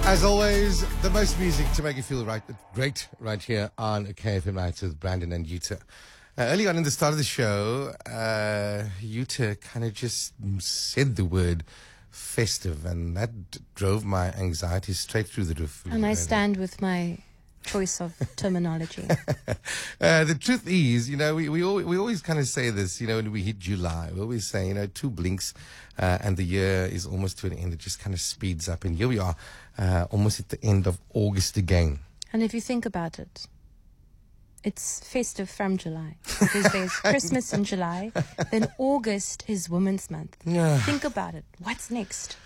As always, the most music to make you feel great right here on KFM Nights with Brandon and Yuta. Early on in the start of the show, Yuta kind of just said the word festive, and that drove my anxiety straight through the roof. And I stand with my choice of terminology. The truth is, we always kind of say this, when we hit July, we always say, 2 blinks and the year is almost to an end. It just kind of speeds up. And here we are, almost at the end of August again. And if you think about it, it's festive from July. Because there's Christmas in July. Then August is Women's Month. Yeah. Think about it. What's next?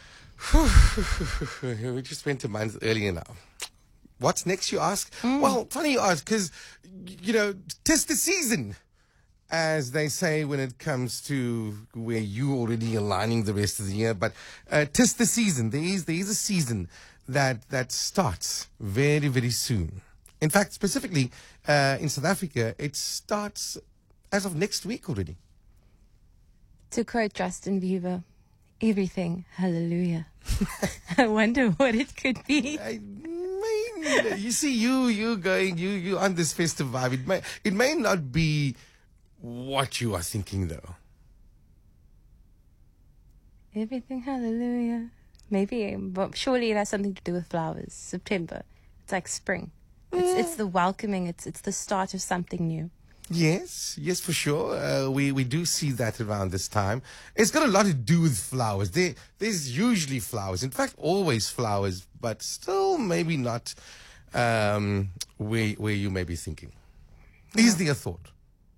We just went a month earlier now. What's next, you ask? Well, funny you ask, because, 'tis the season, as they say when it comes to where you already aligning the rest of the year. But 'tis the season. There is a season that starts very, very soon. In fact, specifically in South Africa, it starts as of next week already. To quote Justin Bieber, everything, hallelujah. I wonder what it could be. You see, you on this festive vibe. It may not be what you are thinking, though. Everything, hallelujah. Maybe, but surely it has something to do with flowers. September. It's like spring. It's the welcoming. It's the start of something new. Yes, for sure. We do see that around this time. It's got a lot to do with flowers. There's usually flowers. In fact, always flowers, but still maybe not where you may be thinking. Is there a thought?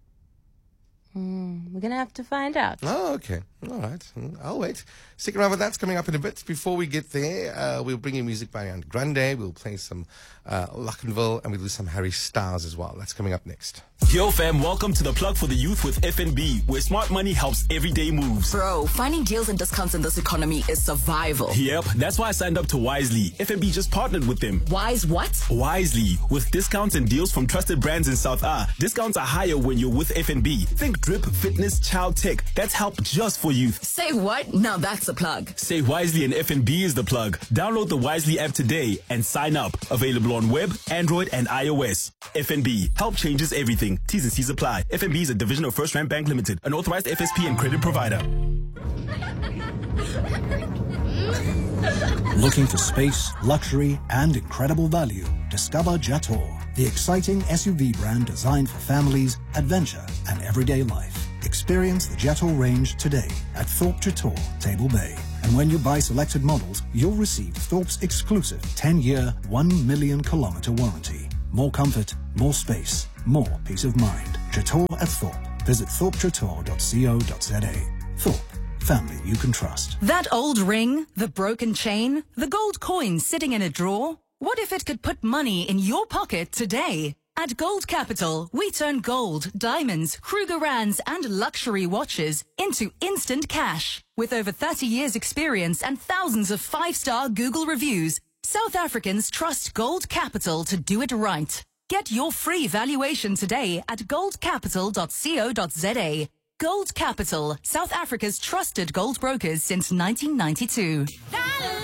We're going to have to find out. Oh, okay. All right. I'll wait. Stick around with that's coming up in a bit. Before we get there, we'll bring you music by Ariana Grande. We'll play some Lockenville, and we'll do some Harry Styles as well. That's coming up next. Yo fam, welcome to the Plug for the Youth with FNB, where smart money helps everyday moves. Bro, finding deals and discounts in this economy is survival. Yep, that's why I signed up to Wisely. FNB just partnered with them. Wise what? Wisely, with discounts and deals from trusted brands in South A. Discounts are higher when you're with FNB. Think drip, fitness, child tech. That's help just for youth. Say what? Now that's a plug. Say Wisely and FNB is the plug. Download the Wisely app today and sign up. Available on web, Android, and iOS. FNB, help changes everything. T's and C's apply. FNB is a division of First Rand Bank Limited, an authorized FSP and credit provider. Looking for space, luxury, and incredible value? Discover Jator, the exciting SUV brand designed for families, adventure, and everyday life. Experience the Jator range today at Thorpe Jator, Table Bay. And when you buy selected models, you'll receive Thorpe's exclusive 10-year, 1 million kilometer warranty. More comfort, more space, more peace of mind. Jator at Thorpe. Visit thorpejator.co.za. Thorpe. Family you can trust. That old ring, the broken chain, the gold coin sitting in a drawer. What if it could put money in your pocket today? At Gold Capital, we turn gold, diamonds, Krugerrands, and luxury watches into instant cash. With over 30 years experience and thousands of 5-star Google reviews, South Africans trust Gold Capital to do it right. Get your free valuation today at goldcapital.co.za. Gold Capital, South Africa's trusted gold brokers since 1992.